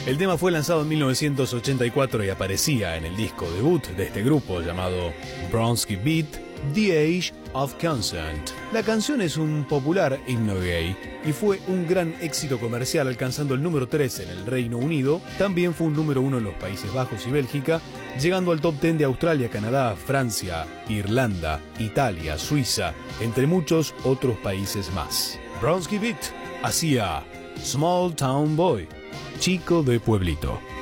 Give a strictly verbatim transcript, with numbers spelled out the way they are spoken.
El tema fue lanzado en mil novecientos ochenta y cuatro y aparecía en el disco debut de este grupo llamado Bronski Beat, The Age of Consent. La canción es un popular himno gay y fue un gran éxito comercial, alcanzando el número tres en el Reino Unido. También fue un número uno en los Países Bajos y Bélgica, llegando al top diez de Australia, Canadá, Francia, Irlanda, Italia, Suiza, entre muchos otros países más. Bronski Beat hacía Small Town Boy, chico de pueblito.